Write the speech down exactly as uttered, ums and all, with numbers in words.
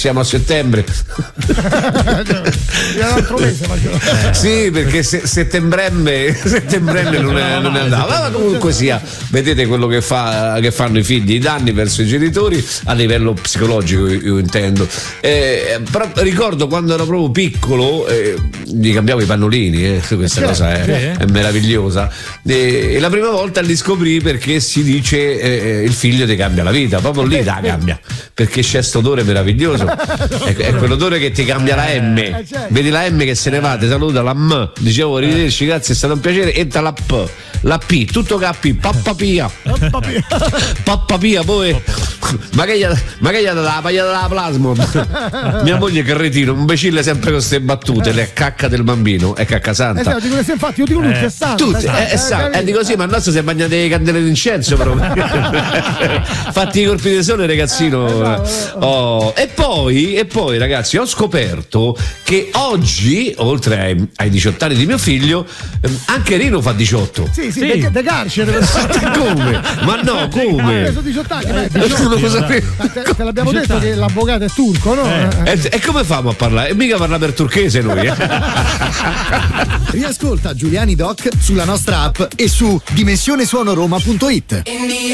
siamo a settembre. L'altro mese sì, perché se, settembremme settembremme non è, non è andato, ma comunque sia, vedete quello che, fa, che fanno i figli, i danni verso i genitori a livello psicologico, io, io intendo. Eh, però ricordo quando ero proprio piccolo, eh, gli cambiavo i pannolini, eh, questa cosa è, è meravigliosa, e, e la prima volta li scoprì perché si dice eh, il figlio ti cambia la vita, proprio lì la cambia, perché c'è sto odore meraviglioso, è, è quell'odore che ti cambia la M, vedi la M che se ne va, ti saluta la M, dicevo arrivederci, grazie, è stato un piacere, entra la P, la P, tutto K, pappa Pia, pappa Pia, poi ma che gli ha dato la pagliata della Plasmon? Mia moglie che retino, un imbecille sempre con queste battute, le cacca del bambino è cacca santa. Esatto, dico, infatti io dico tutti, è santo. Tutti, è, è santo. Eh, dico sì, ma il nostro si è bagnato le candele d'incenso però. Fatti i colpi di sole, ragazzino. Oh. E poi, e poi ragazzi, ho scoperto che oggi, oltre ai, ai diciotto anni di mio figlio, anche Rino fa diciotto. Sì, sì, sì. De, de carcere. Come? Ma no, come? Ha preso diciotto anni. Eh, diciotto, non lo sapevo. Te, te l'abbiamo detto che l'avvocato è turco, no? Eh. E, e come famo a parlare? E mica parla per turchese noi, eh? Riascolta Giuliani Doc sulla nostra app e su dimensionesuonoroma punto it.